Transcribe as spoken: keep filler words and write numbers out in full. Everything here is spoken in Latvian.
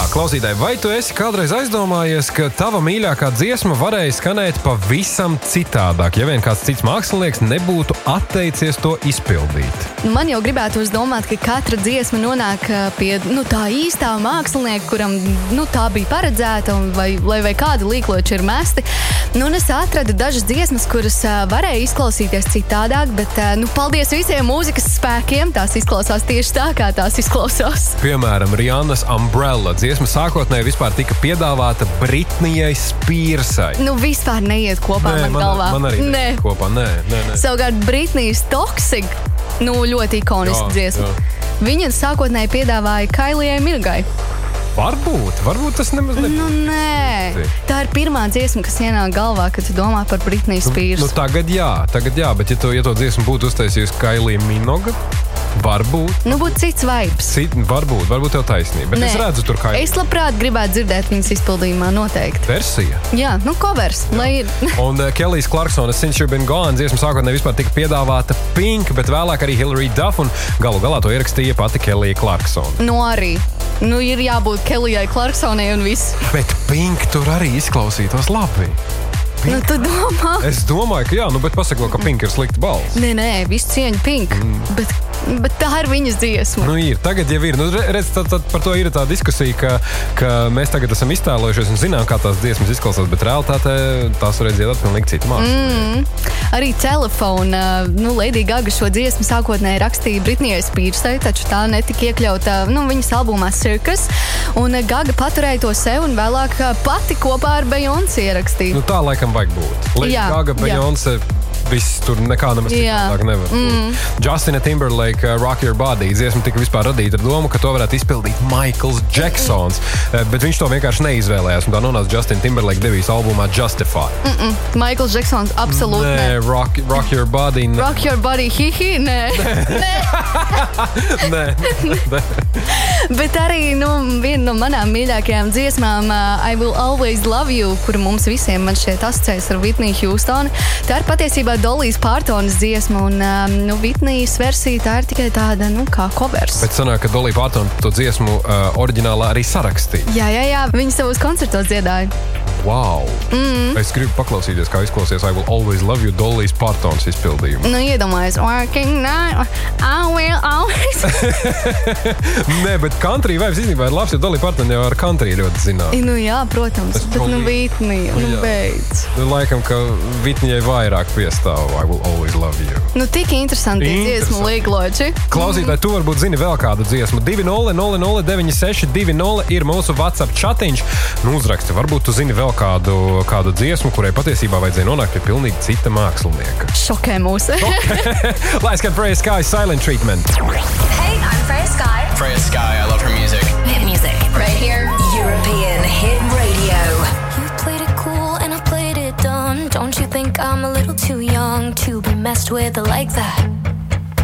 klausītāji, vai tu esi kādreiz aizdomājies, ka tava mīļākā dziesma varēja skanēt pavisam citādāk, ja vien kāds cits mākslinieks nebūtu atteicies to izpildīt? Man jau gribētu uzdomāt, ka katra dziesma nonāk pie nu, tā īstā mākslinieka, kuram nu, tā bija paredzēta, un vai, vai, vai kādi līkloči ir mesti. Nu, un es atradu dažas dziesmas, kuras uh, varēja izklausīties citādāk, bet uh, nu, paldies visiem mūzikas spēkiem, tās izklausās tieši tā, kā tās izklausās. Piemēram, Rihannas Umbrella dziesma sākotnēji vispār tika piedāvāta Britnijai Spearsai. Nu, vispār neiet kopā nē, man, man galvā. Man arī nē. neiet kopā, nē, nē, nē. Savukārt Britnijas Toxic, nu, ļoti ikoniska dziesma. Jā. Viņa sākotnēji piedāvāja Kailijai Mirgai. Varbūt, varbūt tas nemaz nebūtu. Nu, nē. Tā ir pirmā dziesma, kas ienāk galvā, kad tu domā par Britniju Spears. Nu, nu, tagad jā, tagad jā, bet ja to, ja to dziesmu būtu uztaisījusi Kailija Minoga, varbūt. Nu, būtu cits vibes. Cit, varbūt, varbūt tev taisnība, bet nē. Es redzu tur Kailiju. Es labprāt gribētu dzirdēt viņas izpildījumā noteikti. Versija? Jā, nu, covers, jā. Lai ir. Un uh, Kellijs Clarksona Since You've Been Gone dziesma sākotnēji vispār tika piedāvāta Pink, bet vēlāk arī Hilary Duff, un galu galā to ierakstīja pati Kellija Clarksona. Nu, arī. Nu, ir jābūt Kellijai Clarksonai un viss. Bet Pink tur arī izklausītos labi. Pink? Nu, tu domā? Es domāju, ka jā, nu, bet pasako, ka Pink ir slikta balss. Nē, nē, visu cieņu Pink, mm. bet, bet tā ir viņas dziesma. Nu, ir, tagad jau ir. Nu, redz, tad, tad par to ir tā diskusija, ka, ka mēs tagad esam iztēlojušies un zinām, kā tās dziesmas izklausās, bet realitātē tās var redzēt pilnīgi citu mākslu. Mm. Arī Telefona, nu, Lady Gaga šo dziesmu sākotnēji rakstīja Britnijai Spearsai, taču tā netika iekļauta, nu, viņas albumā Circus, un Gaga paturēja to sev un vēlāk pati kopā ar Beyoncé ierakstīja. Nu, tā laikam vajag būt. Lady jā, Gaga, Beyoncé, viss tur nekā nemaz citādāk nevar. Mm. Justina Timberlake, uh, Rock Your Body, dziesma tika vispār radīta ar domu, ka to varētu izpildīt Michaels Jacksons, uh, bet viņš to vienkārši neizvēlējās, un tā nonāca Justina Timberlake devīs albumā Justify. Mm-mm. Michaels Jacksons absolūti nē. Nē, rock, rock Your Body, nē. Rock Your Body, hihi, nē. Nē. nē. nē. Bet arī, nu, viena no manām mīļākajām dziesmām, uh, I Will Always Love You, kura mums visiem man šeit asociējas ar Whitney Houstonu, tā ir patiesībā Dolijas Partonas dziesma, un um, nu, Whitnejas versija tā ir tikai tāda, nu, kā covers. Bet sanāk, ka Dolija Partona to dziesmu uh, oriģinālā arī sarakstīja. Jā, jā, jā, viņi savos koncertos dziedāja. Wow! Mm. Es gribu paklausīties, kā izklausies I Will Always Love You Dolijas Partonas izpildījumu. Nu, iedomājies, working night, I will always... Nē, bet country vibes īstenībā ir labs, jo Dolija Partona jau ar country ļoti zināt. Nu jā, protams, es bet nu Whitney, nu beidz. Nu, laikam, ka Whitneyai vairāk piestāv I Will Always Love You. Nu, tik interesanti dziesmu līkloči. Klausītāji, mm. tu varbūt zini vēl kādu dziesmu. divi nulle nulle nulle deviņi seši divi nulle ir mūsu WhatsApp chatiņš. Nu, uzraksti, varbūt tu zini vēl kādu, kādu dziesmu, kurai patiesībā vajadzēja nonākt pie pilnīgi cita mākslinieka. Šokē mūs. Lai skan Freya Sky Silent Treatment. Hey, I'm Freya Sky. Freya Sky, I love her music. Hit music. Right here. European Hit Radio. You played it cool and I played it dumb. Don't you think I'm a little too young to be messed with like that?